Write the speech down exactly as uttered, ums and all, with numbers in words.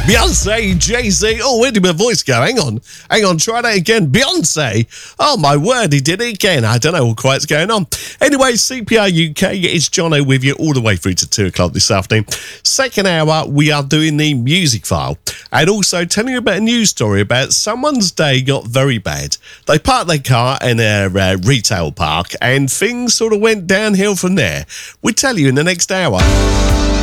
Beyonce, Jay-Z. Oh, where did my voice go? Hang on. Hang on. Try that again. Beyonce. Oh, my word. He did it again. I don't know what quite what's going on. Anyway, C P R U K, it's Jono with you all the way through to two o'clock this afternoon. Second hour, we are doing the music file and also telling you about a news story about someone's day got very bad. They parked their car in a uh, retail park and things sort of went downhill from there. We'll tell you in the next hour.